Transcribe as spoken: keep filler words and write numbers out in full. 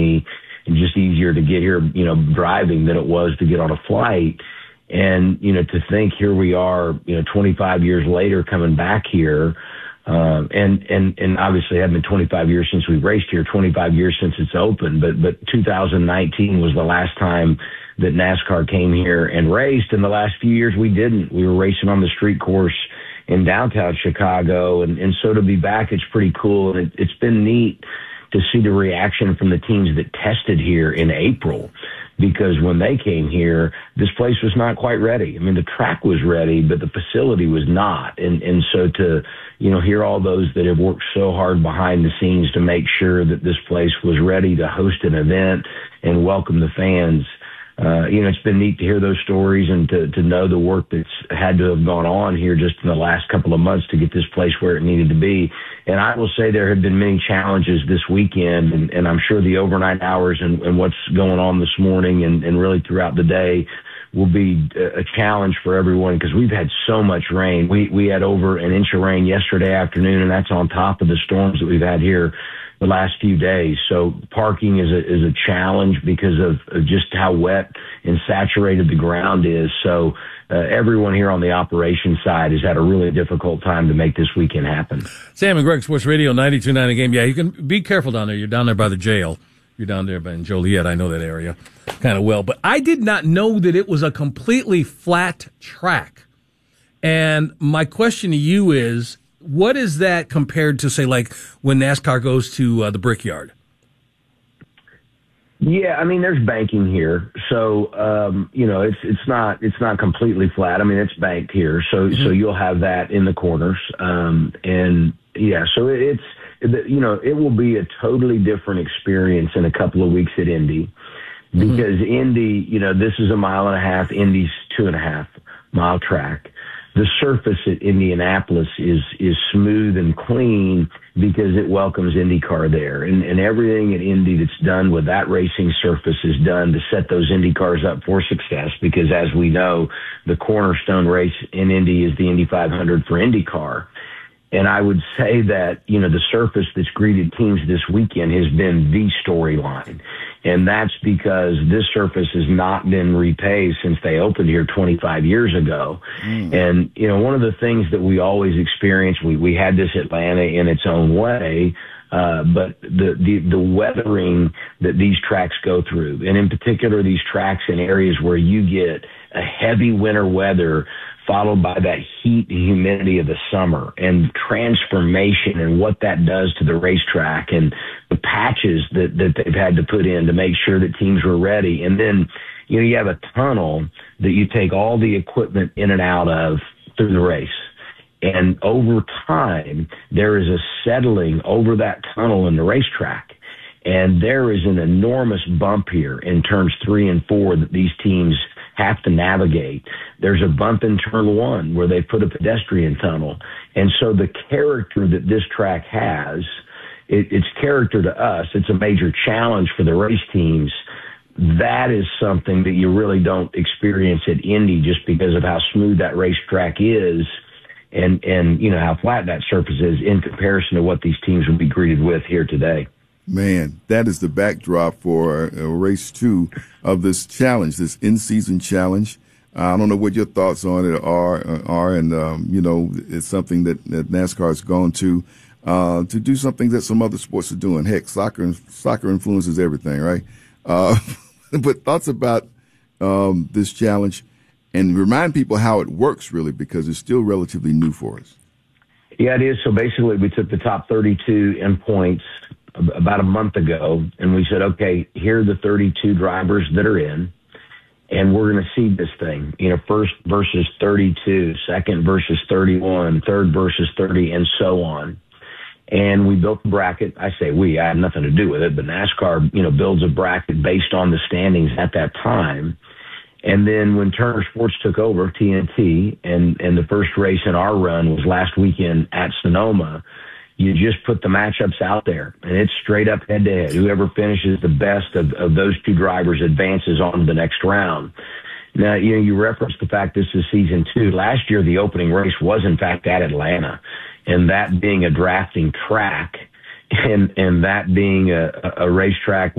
me and just easier to get here, you know, driving than it was to get on a flight. And, you know, to think here we are, you know, twenty-five years later coming back here. Um, and, and, and obviously it hadn't been twenty-five years since we raced here, twenty-five years since it's open, but, but two thousand nineteen was the last time that NASCAR came here and raced. In the last few years, we didn't. We were racing on the street course in downtown Chicago. And, and so to be back, it's pretty cool. And it, it's been neat to see the reaction from the teams that tested here in April, because when they came here, this place was not quite ready. I mean, the track was ready, but the facility was not. And, and so to, you know, hear all those that have worked so hard behind the scenes to make sure that this place was ready to host an event and welcome the fans. Uh, you know, it's been neat to hear those stories and to, to know the work that's had to have gone on here just in the last couple of months to get this place where it needed to be. And I will say there have been many challenges this weekend, and, and I'm sure the overnight hours and, and what's going on this morning and, and really throughout the day will be a challenge for everyone, because we've had so much rain. We, we had over an inch of rain yesterday afternoon, and that's on top of the storms that we've had here the last few days. So parking is a, is a challenge because of, of just how wet and saturated the ground is. So uh, everyone here on the operations side has had a really difficult time to make this weekend happen. Sam and Greg, Sports Radio ninety-two point nine a game. Yeah, you can be careful down there. You're down there by the jail. You're down there by in Joliet. I know that area kind of well. But I did not know that it was a completely flat track. And my question to you is, what is that compared to, say, like when NASCAR goes to uh, the Brickyard? Yeah, I mean, there's banking here, so um, you know, it's it's not it's not completely flat. I mean, it's banked here, so mm-hmm. so you'll have that in the corners, um, and yeah, so it's you know, it will be a totally different experience in a couple of weeks at Indy, because mm-hmm. Indy, you know, this is a mile and a half. Indy's two and a half mile track. The surface at Indianapolis is is smooth and clean because it welcomes IndyCar there. And, and everything at Indy that's done with that racing surface is done to set those Indy cars up for success, because as we know, the cornerstone race in Indy is the Indy five hundred for IndyCar. And I would say that, you know, the surface that's greeted teams this weekend has been the storyline. And that's because this surface has not been repaved since they opened here twenty-five years ago. Mm. And, you know, one of the things that we always experience, we, we had this Atlanta in its own way, uh, but the, the, the weathering that these tracks go through, and in particular these tracks in areas where you get a heavy winter weather followed by that heat and humidity of the summer, and transformation and what that does to the racetrack, and the patches that, that they've had to put in to make sure that teams were ready. And then, you know, you have a tunnel that you take all the equipment in and out of through the race. And over time, there is a settling over that tunnel in the racetrack. And there is an enormous bump here in turns three and four that these teams have to navigate. There's a bump in turn one where they put a pedestrian tunnel. And so the character that this track has, it, its character to us, it's a major challenge for the race teams. That is something that you really don't experience at Indy just because of how smooth that racetrack is, and, and you know, how flat that surface is in comparison to what these teams will be greeted with here today. Man, that is the backdrop for uh, race two of this challenge, this in-season challenge. Uh, I don't know what your thoughts on it are, uh, are and, um, you know, it's something that, that NASCAR has gone to, uh, to do something that some other sports are doing. Heck, soccer, soccer influences everything, right? Uh, but thoughts about um, this challenge, and remind people how it works, really, because it's still relatively new for us. Yeah, it is. So basically, we took the top thirty-two in points about a month ago, and we said, okay, here are the thirty-two drivers that are in, and we're going to seed this thing, you know, first versus thirty-two, second versus thirty-one, third versus thirty, and so on. And we built a bracket. I say we, I had nothing to do with it, but NASCAR, you know, builds a bracket based on the standings at that time. And then when Turner Sports took over, T N T, and, and the first race in our run was last weekend at Sonoma, you just put the matchups out there, and it's straight up head-to-head. Whoever finishes the best of, of those two drivers advances on to the next round. Now, you know, you referenced the fact this is season two. Last year, the opening race was, in fact, at Atlanta, and that being a drafting track, and, and that being a, a racetrack